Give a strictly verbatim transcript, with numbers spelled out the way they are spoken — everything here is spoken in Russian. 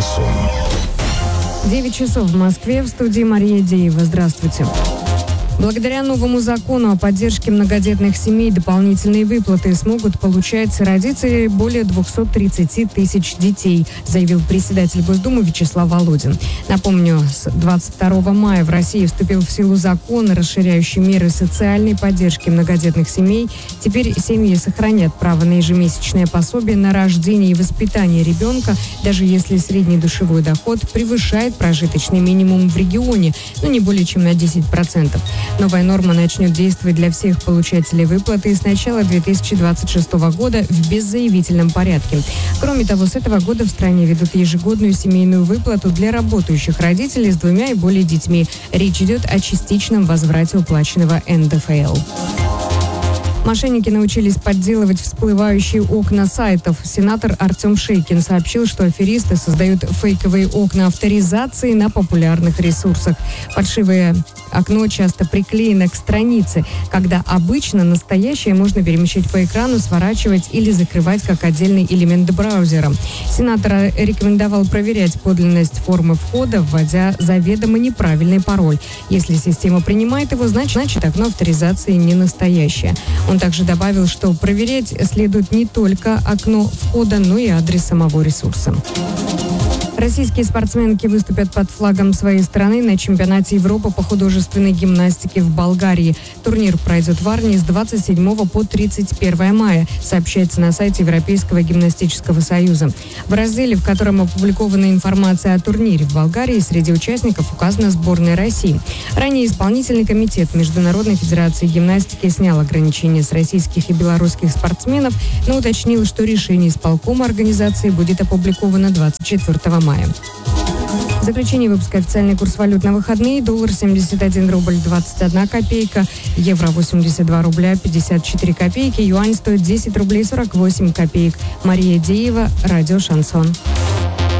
Шансон. девять часов в Москве, в студии Мария Деева. Здравствуйте. Благодаря новому закону о поддержке многодетных семей дополнительные выплаты смогут получать родители более двести тридцать тысяч детей, заявил председатель Госдумы Вячеслав Володин. Напомню, с двадцать второго мая в России вступил в силу закон, расширяющий меры социальной поддержки многодетных семей. Теперь семьи сохранят право на ежемесячное пособие на рождение и воспитание ребенка, даже если средний душевой доход превышает прожиточный минимум в регионе, но не более чем на десять процентов. Новая норма начнет действовать для всех получателей выплаты с начала две тысячи двадцать шестого года в беззаявительном порядке. Кроме того, с этого года в стране ведут ежегодную семейную выплату для работающих родителей с двумя и более детьми. Речь идет о частичном возврате уплаченного эн дэ эф эл. Мошенники научились подделывать всплывающие окна сайтов. Сенатор Артем Шейкин сообщил, что аферисты создают фейковые окна авторизации на популярных ресурсах. Фальшивое окно часто приклеено к странице, когда обычно настоящее можно перемещать по экрану, сворачивать или закрывать как отдельный элемент браузера. Сенатор рекомендовал проверять подлинность формы входа, вводя заведомо неправильный пароль. Если система принимает его, значит, значит окно авторизации не настоящее. Он также добавил, что проверять следует не только окно входа, но и адрес самого ресурса. Российские спортсменки выступят под флагом своей страны на чемпионате Европы по художественной гимнастике в Болгарии. Турнир пройдет в Варне с двадцать седьмого по тридцать первое мая, сообщается на сайте Европейского гимнастического союза. В разделе, в котором опубликована информация о турнире в Болгарии, среди участников указана сборная России. Ранее исполнительный комитет Международной федерации гимнастики снял ограничения с российских и белорусских спортсменов, но уточнил, что решение исполкома организации будет опубликовано двадцать четвёртого мая. В заключение выпуска официальный курс валют на выходные. Доллар семьдесят один рубль двадцать одна копейка, евро восемьдесят два рубля пятьдесят четыре копейки, юань стоит десять рублей сорок восемь копеек. Мария Деева, радио «Шансон».